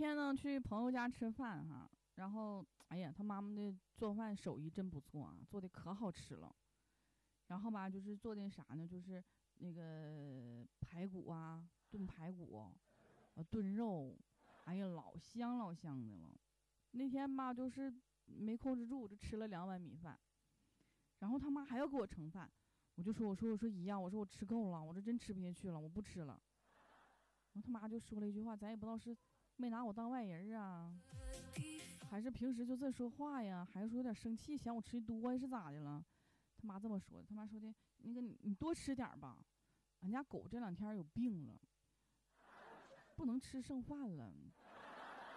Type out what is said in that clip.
天呢去朋友家吃饭哈，然后哎呀，他妈妈的做饭手艺真不错啊，做的可好吃了。然后吧，就是做的啥呢？就是那个排骨啊，炖排骨，炖肉，哎呀，老香老香的了。那天吧，就是没控制住，就吃了2碗米饭。然后他妈还要给我盛饭，我说姨呀，我说我吃够了，我这真吃不下去了，我不吃了。然后他妈就说了一句话，咱也不知道是没拿我当外人啊，还是平时就这说话呀，还是说有点生气，嫌我吃的多呀，是咋的了？他妈这么说的，他妈说的那个你多吃点吧，俺家狗这2天有病了，不能吃剩饭了，